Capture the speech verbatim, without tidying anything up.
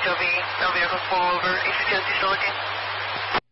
H O V, no vehicles pull over, East Coast, you still looking?